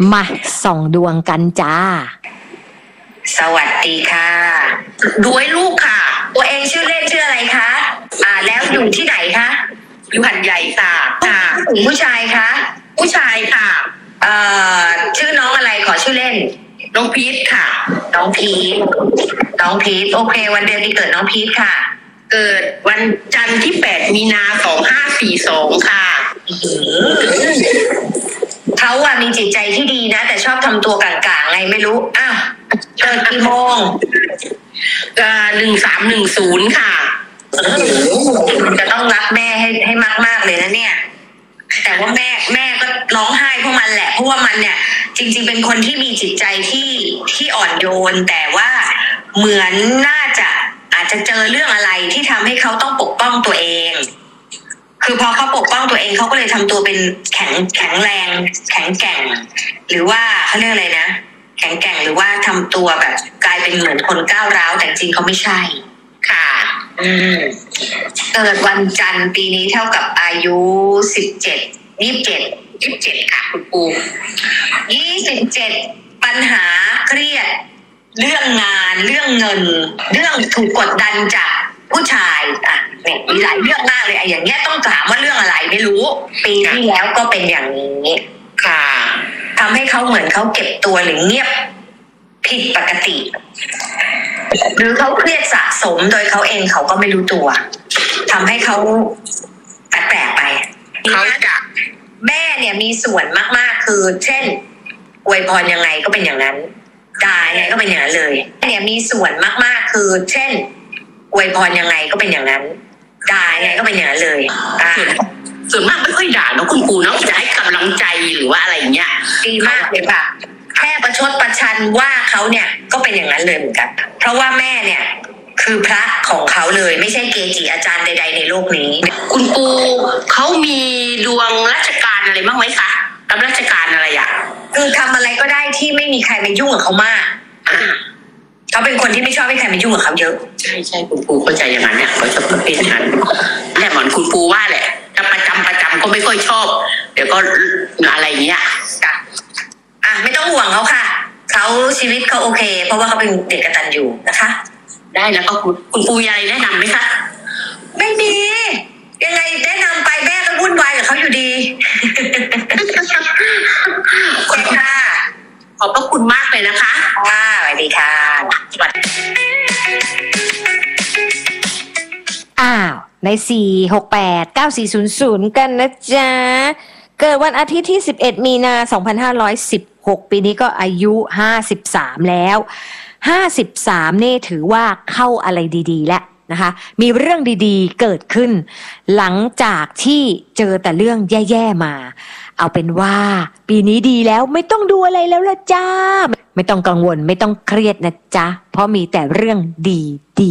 มาส่องดวงกันจ้าสวัสดีค่ะดูให้ลูกค่ะตัวเองชื่อเล่นชื่ออะไรคะแล้วอยู่ที่ไหนคะอยู่หัดใหญ่ค่ะผู้ชายคะผู้ชายค่ะชื่อน้องอะไรขอชื่อเล่นน้องพีทค่ะน้องพีทโอเควันเดือนปีเกิดน้องพีทค่ะเกิดวันจันทร์ที่8 มีนา 2542ค่ะเขามีจิตใจที่ดีนะแต่ชอบทำตัวกลางๆไงไม่รู้เกิดกี่โมง 1310ค่ะจะต้องรักแม่ให้มากๆเลยนะเนี่ยแต่ว่าแม่ก็ร้องไห้เพราะมันแหละเพราะว่ามันเนี่ยจริงๆเป็นคนที่มีจิตใจที่อ่อนโยนแต่ว่าเหมือนน่าจะอาจจะเจอเรื่องอะไรที่ทำให้เขาต้องปกป้องตัวเองคือพอเขาปกป้องตัวเองเขาก็เลยทำตัวเป็นแข็งแรงแข็งแกร่งหรือว่าเขาเรียกอะไรนะแข็งแกร่งหรือว่าทำตัวแบบกลายเป็นเหมือนคนก้าวร้าวแต่จริงเขาไม่ใช่ค่ะเกิดวันจันทร์ปีนี้เท่ากับอายุ27ค่ะคุณปู27ปัญหาเครียดเรื่องงานเรื่องเงินเรื่องถูกกดดันจากผู้ชายเนี่ยมีหลายเรื่องมากเลยอย่างเงี้ยต้องถามว่าเรื่องอะไรไม่รู้ปีที่แล้วก็เป็นอย่างนี้ค่ะทำให้เขาเหมือนเขาเก็บตัวหรือเงียบผิดปกติหรือเขาเครียดสะสมโดยเขาเองเขาก็ไม่รู้ตัวทำให้เขาแปลกไปเขาจะแม่เนี่ยมีส่วนมากๆคือเช่นอวยพรยังไงก็เป็นอย่างนั้นด่ายังไงก็เป็นอย่างนั้นเลยเนี่ยมีส่วนมากๆคือเช่นอวยพรยังไงก็เป็นอย่างนั้นด่ายังไงก็เป็นอย่างนั้นเลยส่วนมากไม่ค่อยด่าเนาะคุณครูเนาะจะให้กำลังใจหรือว่าอะไรเงี้ยดีมากเลยค่ะแค่ประชดประชันว่าเขาเนี่ยก็เป็นอย่างนั้นเลยเหมือนกันเพราะว่าแม่เนี่ยคือพระของเขาเลยไม่ใช่เกจิอาจารย์ใดๆในโลกนี้คุณปูเขามีดวงราชการอะไรบ้างไหมคะรับราชการอะไรคือทำอะไรก็ได้ที่ไม่มีใครมายุ่งกับเขามากเขาเป็นคนที่ไม่ชอบให้ใครมายุ่งกับเขาเยอะใช่คุณปูเข้าใจอย่างนั้นเนี่ยเขาจะประเภทนั้นแหละเหมือนคุณปูว่าแหละถ้าประจำก็ไม่ค่อยชอบเดี๋ยวก็อะไรเงี้ยไม่ต้องห่วงเขาค่ะเขาชีวิตเขาโอเคเพราะว่าเขาเป็นเด็กกตัญญูนะคะได้แล้วก็คุณปูมีอะไรแนะนำไหมคะไม่มียังไงแนะนำไปแม่ก็วุ่นวายกับเขาอยู่ดีโอเคค่ะขอบพระคุณมากเลยนะคะสวัสดีค่ะใน4689400กันนะจ๊ะเกิดวันอาทิตย์ที่11 มีนา2516ปีนี้ก็อายุ53แล้ว53นี่ถือว่าเข้าอะไรดีๆแล้วนะคะมีเรื่องดีๆเกิดขึ้นหลังจากที่เจอแต่เรื่องแย่ๆมาเอาเป็นว่าปีนี้ดีแล้วไม่ต้องดูอะไรแล้วล่ะจ้าไม่ต้องกังวลไม่ต้องเครียดนะจ๊ะเพราะมีแต่เรื่องดี